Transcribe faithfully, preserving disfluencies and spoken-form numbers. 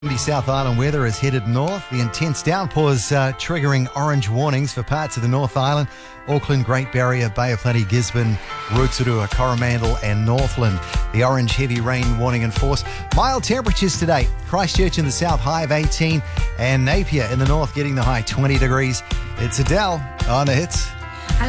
The South Island weather is headed north. The intense downpours uh, triggering orange warnings for parts of the North Island, Auckland, Great Barrier, Bay of Plenty, Gisborne, Rotorua, Coromandel and Northland. The orange heavy rain warning in force. Mild temperatures today. Christchurch in the south, high of eighteen, and Napier in the north getting the high twenty degrees. It's Adele on the hits.